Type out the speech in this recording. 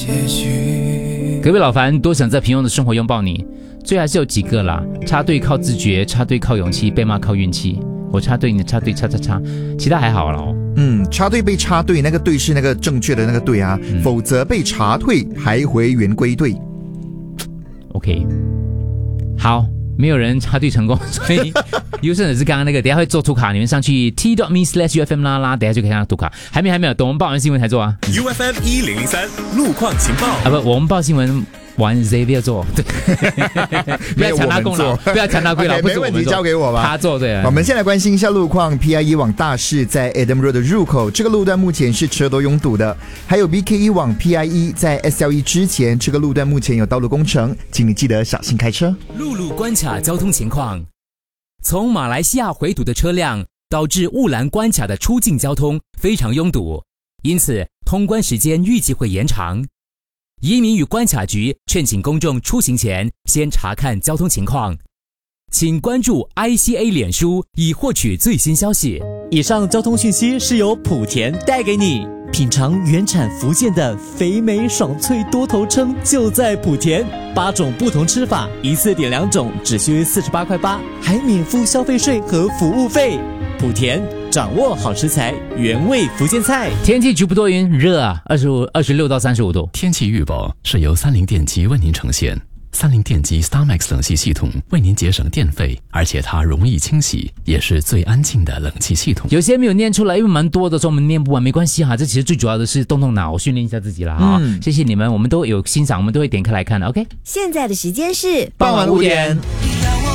隔壁老樊多想在平庸的生活拥抱你，最还是有几个啦。插队靠自觉，插队靠勇气，被骂靠运气。我插队，你插队，插，其他还好了哦。 插队被插队，那个队是那个正确的那个队啊，否则被查退还回原归队。 OK， 好，没有人插队成功，所以优胜者是刚刚那个，等一下会做图卡，你们上去 t.me/UFM 啦，等一下就可以看到图卡。还没有，等我们报完新闻才做啊。 UFM 1003路况情报啊不，我们报新闻完 Xavier 做，对，不要抢他功劳，不要抢他功劳， 没问题，交给我吧， 他做对啊。 我们先来关心一下路况 ，PIE 往大市在 Adam Road 的入口，这个路段目前是车多拥堵的，还有 BKE 往 PIE 在 SLE 之前，这个路段目前有道路工程，请你记得小心开车。 陆路关卡交通情况，从马来西亚回堵的车辆导致雾兰关卡的出境交通非常拥堵，因此通关时间预计会延长。移民与关卡局劝请公众出行前先查看交通情况，请关注 ICA 脸书以获取最新消息。 以上交通讯息是由莆田带给你。品尝原产福建的肥美爽脆多头鲭就在莆田，8种不同吃法，一次点2种只需48块8，还免付消费税和服务费。莆田掌握好食材，原味福建菜。 天气局部多云，热啊，26到35度。 天气预报是由三菱电机为您呈现。三菱电机 StarMax 冷气系统为您节省电费，而且它容易清洗，也是最安静的冷气系统。 有些没有念出来，因为蛮多的，说我们念不完没关系哈，这其实最主要的是动动脑，训练一下自己啦哈。谢谢你们，我们都有欣赏，我们都会点开来看的。OK， 现在的时间是傍晚5点。